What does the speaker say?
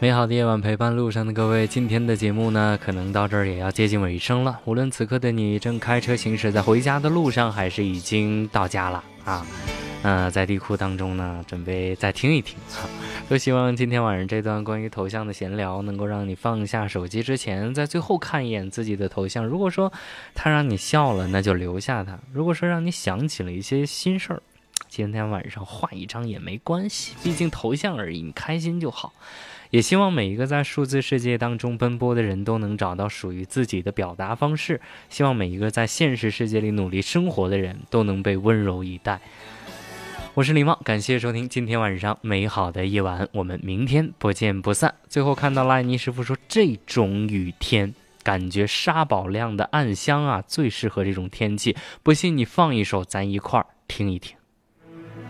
美好的夜晚陪伴路上的各位，今天的节目呢，可能到这儿也要接近尾声了。无论此刻的你正开车行驶在回家的路上，还是已经到家了啊，在地库当中呢，准备再听一听都希望今天晚上这段关于头像的闲聊，能够让你放下手机之前，在最后看一眼自己的头像。如果说它让你笑了，那就留下它；如果说让你想起了一些心事儿，今天晚上换一张也没关系，毕竟头像而已，你开心就好。也希望每一个在数字世界当中奔波的人都能找到属于自己的表达方式，希望每一个在现实世界里努力生活的人都能被温柔以待。我是李茂，感谢收听今天晚上美好的夜晚，我们明天不见不散。最后看到赖尼师傅说，这种雨天感觉沙宝亮的暗香啊最适合这种天气，不信你放一首咱一块儿听一听。